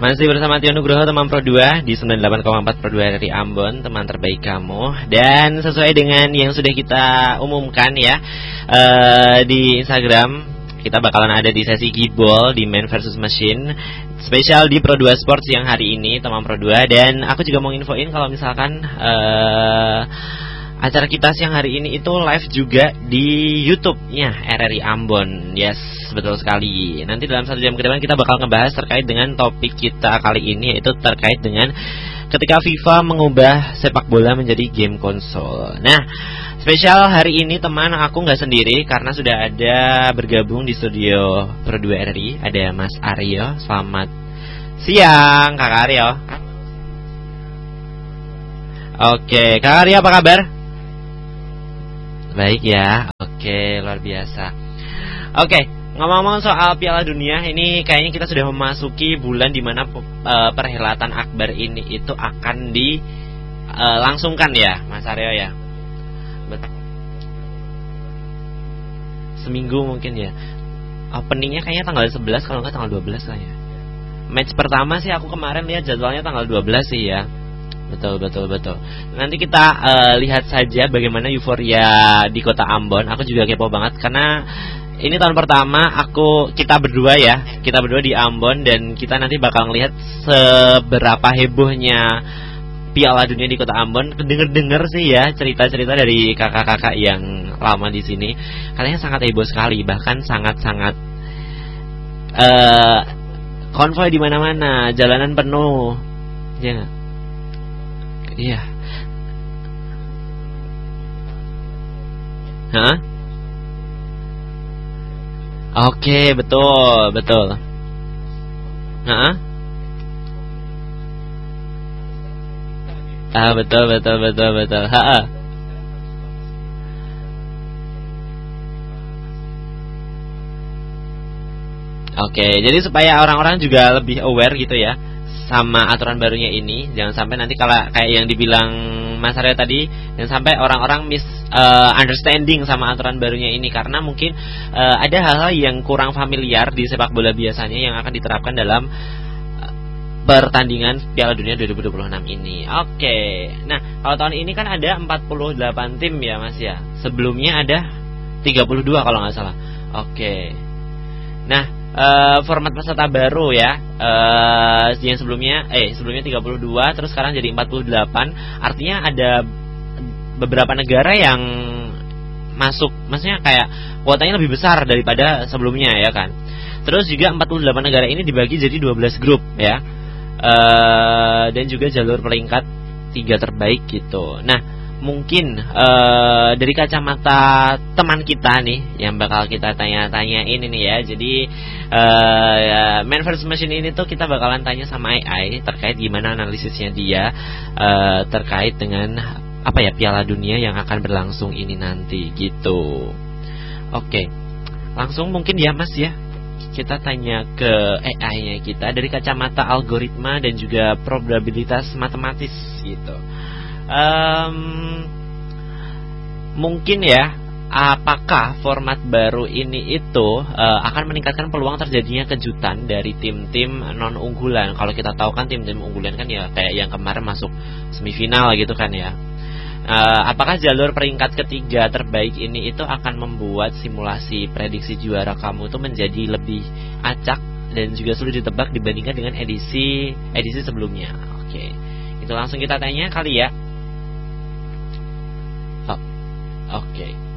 Masih bersama Tio Nugroho, teman Pro 2 di 98,4 Pro 2 dari Ambon, teman terbaik kamu. Dan sesuai dengan yang sudah kita umumkan ya, di Instagram, kita bakalan ada di sesi Gibol di Man vs Machine spesial di Pro 2 Sports yang hari ini, teman Pro 2. Dan aku juga mau infoin kalau misalkan acara kita siang hari ini itu live juga di YouTube-nya RRI Ambon. Yes, betul sekali. Nanti dalam 1 jam ke depan kita bakal ngebahas terkait dengan topik kita kali ini, yaitu terkait dengan ketika FIFA mengubah sepak bola menjadi game konsol. Nah, spesial hari ini teman, aku nggak sendiri karena sudah ada bergabung di studio Pro 2 RRI. Ada Mas Aryo. Selamat siang, Kak Aryo. Oke, Kak Aryo apa kabar? Baik ya, oke, luar biasa. Oke, ngomong-ngomong soal Piala Dunia, ini kayaknya kita sudah memasuki bulan dimana perhelatan akbar ini itu akan dilangsungkan ya, Mas Aryo ya. Seminggu mungkin ya. Openingnya kayaknya tanggal 11, kalau nggak tanggal 12 lah ya. Match pertama sih aku kemarin lihat jadwalnya tanggal 12 sih ya. Betul. Nanti kita lihat saja bagaimana euforia di kota Ambon. Aku juga kepo banget karena ini tahun pertama kita berdua di Ambon, dan kita nanti bakal ngelihat seberapa hebohnya Piala Dunia di kota Ambon. Dengar sih ya cerita-cerita dari kakak-kakak yang lama di sini. Katanya sangat heboh sekali, bahkan sangat-sangat konvoy di mana-mana, jalanan penuh. Ya. Iya. Hah? Oke, betul. Hah? Betul. Ha. Oke, jadi supaya orang-orang juga lebih aware gitu ya sama aturan barunya ini, jangan sampai nanti kalau kayak yang dibilang Mas Arya tadi, jangan sampai orang-orang understanding sama aturan barunya ini, karena mungkin ada hal-hal yang kurang familiar di sepak bola biasanya yang akan diterapkan dalam pertandingan Piala Dunia 2026 ini. Oke. Nah, kalau tahun ini kan ada 48 tim ya Mas ya. Sebelumnya ada 32 kalau nggak salah. Oke. Nah, format peserta baru ya, yang sebelumnya 32, terus sekarang jadi 48. Artinya ada beberapa negara yang masuk, maksudnya kayak kuotanya lebih besar daripada sebelumnya ya kan. Terus juga 48 negara ini dibagi jadi 12 grup ya, dan juga jalur peringkat 3 terbaik gitu. Nah, mungkin dari kacamata teman kita nih yang bakal kita tanya-tanyain ini ya. Jadi Man vs Machine ini tuh kita bakalan tanya sama AI terkait gimana analisisnya dia terkait dengan Piala Dunia yang akan berlangsung ini nanti gitu. Oke, langsung mungkin ya Mas ya, kita tanya ke AI-nya kita dari kacamata algoritma dan juga probabilitas matematis gitu. Mungkin ya, apakah format baru ini itu akan meningkatkan peluang terjadinya kejutan dari tim-tim non unggulan. Kalau kita tahu kan tim-tim unggulan kan ya kayak yang kemarin masuk semifinal gitu kan ya. Apakah jalur peringkat ketiga terbaik ini itu akan membuat simulasi prediksi juara kamu itu menjadi lebih acak dan juga sulit ditebak dibandingkan dengan edisi sebelumnya? Oke, itu langsung kita tanya kali ya. Oke.